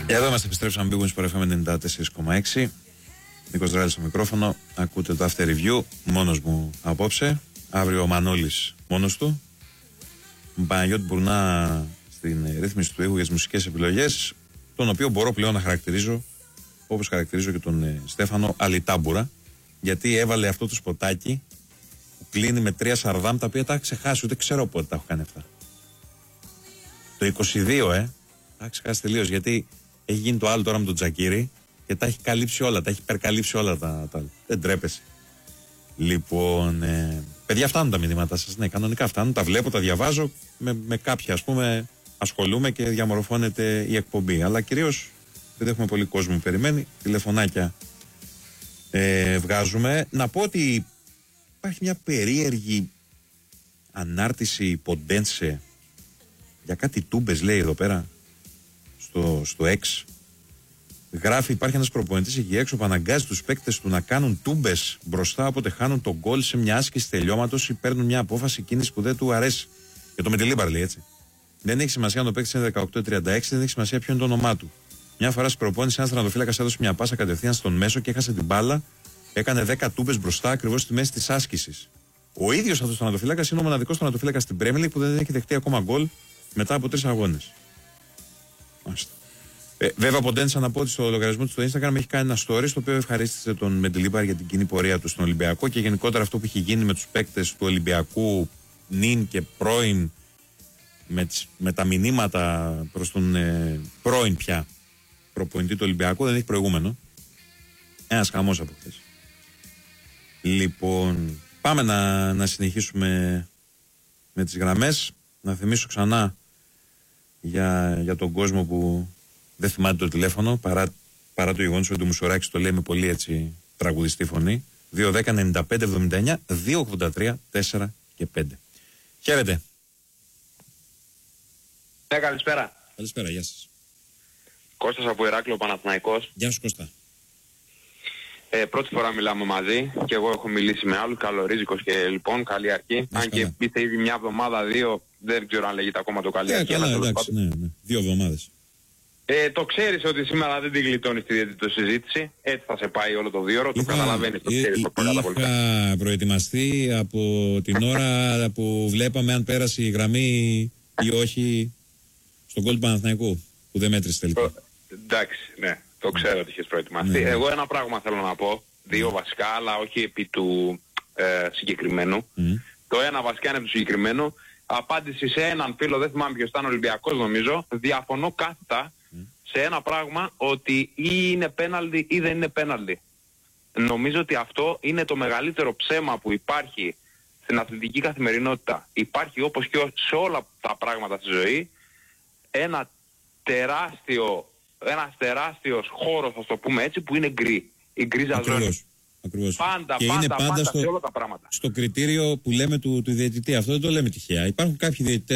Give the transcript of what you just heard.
Εδώ είμαστε, επιστρέψαμε Big Wins FM 94,6. Νίκος Δράλης στο μικρόφωνο. Ακούτε το After Review. Μόνος μου απόψε. Αύριο ο Μανώλης μόνος του. Παναγιώτη Μπουρνά στην ρύθμιση του ήχου για τις μουσικές επιλογές. Τον οποίο μπορώ πλέον να χαρακτηρίζω, όπως χαρακτηρίζω και τον Στέφανο, αλιτάμπουρα. Γιατί έβαλε αυτό το σποτάκι που κλείνει με 3 σαρδάμ, τα οποία τα έχω ξεχάσει. Ούτε ξέρω πότε τα έχω κάνει αυτά. Το 22, τα έχω ξεχάσει τελείως. Γιατί έχει γίνει το άλλο τώρα με τον Τζακίρι και τα έχει καλύψει όλα, τα έχει υπερκαλύψει όλα τα. Δεν τρέπεσαι. Λοιπόν, παιδιά, φτάνουν τα μηνύματά σας. Ναι, κανονικά φτάνουν. Τα βλέπω, τα διαβάζω. Με κάποια, ας πούμε, ασχολούμαι και διαμορφώνεται η εκπομπή. Αλλά κυρίως δεν έχουμε πολύ κόσμο που περιμένει. Τηλεφωνάκια βγάζουμε. Να πω ότι υπάρχει μια περίεργη ανάρτηση Ποντένσε για κάτι τούμπες, λέει εδώ πέρα στο X. Γράφει: υπάρχει ένας προπονητής εκεί έξω που αναγκάζει τους παίκτες του να κάνουν τούμπες μπροστά, όποτε χάνουν τον γκολ σε μια άσκηση τελειώματος ή παίρνουν μια απόφαση κίνηση που δεν του αρέσει. Για το Μεντιλίμπαρ, λέει έτσι. Δεν έχει σημασία αν το παίκτη είναι 18-36, δεν έχει σημασία ποιο είναι το όνομά του. Μια φορά στην προπόνηση, ένας τερματοφύλακας έδωσε μια πάσα κατευθείαν στον μέσο και έχασε την μπάλα. Έκανε 10 τούμπες μπροστά, ακριβώς στη μέση της άσκησης. Ο ίδιος αυτός ο τερματοφύλακας είναι ο μοναδικός τερματοφύλακας στην Premier League που δεν έχει δεχτεί ακόμα γκολ μετά από 3 αγώνες. Βέβαια, Ποντένσα, να πω ότι στο λογαριασμό του στο Instagram έχει κάνει ένα story στο οποίο ευχαρίστησε τον Μεντιλίμπαρ για την κοινή πορεία του στον Ολυμπιακό και γενικότερα αυτό που έχει γίνει με τους παίκτες του Ολυμπιακού νυν και πρώην, με τα μηνύματα προς τον πρώην πια προπονητή του Ολυμπιακού, δεν έχει προηγούμενο. Ένας χαμός από χθες. Λοιπόν, πάμε να συνεχίσουμε με τις γραμμές. Να θυμίσω ξανά για τον κόσμο που δεν θυμάται το τηλέφωνο, παρά το γεγονός ότι ο Μουσοράκης το λέει με πολύ έτσι τραγουδιστή φωνή. 2-10-95-79 2-83 4 και 5. Χαίρετε. Ναι, καλησπέρα. Καλησπέρα, γεια σας. Κώστας από Ηράκλειο, Παναθηναϊκός. Γεια σου, Κώστα. Πρώτη φορά μιλάμε μαζί και εγώ έχω μιλήσει με άλλους, Καλορίζικος και λοιπόν, καλή αρχή. Αν και είστε ήδη μια εβδομάδα, 2, δεν ξέρω αν λέγεται ακόμα το καλή αρχή. Καλά, εντάξει, ναι, 2 εβδομάδες. Το ξέρεις ότι σήμερα δεν την γλιτώνεις τη συζήτηση, έτσι θα σε πάει όλο το 2ωρο, το καταλαβαίνεις, το ξέρεις το πολύ καλά. Είχα προετοιμαστεί από την ώρα που βλέπαμε αν πέρασε η γραμμή ή όχι στον γκολ του Παναθηναϊκού, που δεν μέτρησε τελικά. Εντάξει, ναι, το ξέρω ότι είχες προετοιμαστεί. Ναι. Εγώ ένα πράγμα θέλω να πω, 2 βασικά, αλλά όχι επί του συγκεκριμένου. Το ένα βασικά είναι του συγκεκριμένου. Απάντηση σε έναν φίλο, δεν θυμάμαι ποιος ήταν, Ολυμπιακός νομίζω, διαφωνώ κάθετα σε ένα πράγμα, ότι ή είναι πέναλτι ή δεν είναι πέναλτι. Νομίζω ότι αυτό είναι το μεγαλύτερο ψέμα που υπάρχει στην αθλητική καθημερινότητα. Υπάρχει, όπως και σε όλα τα πράγματα στη ζωή, ένας τεράστιος χώρος, θα το πούμε έτσι, που είναι γκρι. Η γκρίζα ζώνη. Ακριβώς. Πάντα πάντα σε όλα τα πράγματα. Στο κριτήριο που λέμε του διαιτητή. Αυτό δεν το λέμε τυχαία. Υπάρχουν κάποιοι διαιτητές